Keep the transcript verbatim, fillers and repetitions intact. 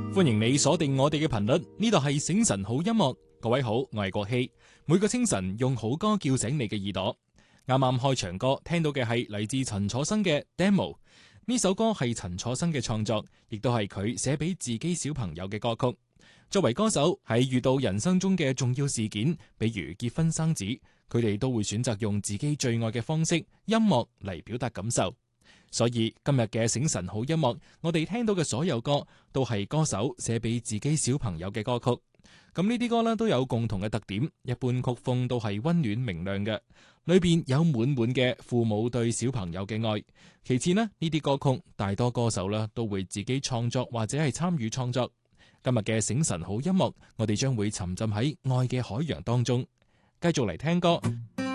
歡迎你鎖定我哋嘅頻率，呢度係醒神好音樂。各位好，我係國希。每個清晨用好歌叫醒你嘅耳朵。啱啱開場歌聽到嘅係嚟自陳楚生嘅 Demo。呢首歌係陳楚生嘅創作，亦都係佢寫俾自己小朋友嘅歌曲。作為歌手，喺遇到人生中嘅重要事件，比如結婚生子，佢哋都會選擇用自己最愛嘅方式音樂嚟表達感受。所以今日嘅醒神好音樂，我哋聽到嘅所有歌都係歌手寫俾自己小朋友嘅歌曲。咁呢啲歌呢都有共同嘅特點，一般曲風都係溫暖明亮嘅，裏邊有滿滿嘅父母對小朋友嘅愛。其次呢，呢啲歌曲大多歌手呢都會自己創作或者係參與創作。今日嘅醒神好音樂，我哋將會沉浸喺愛嘅海洋當中，繼續嚟聽歌。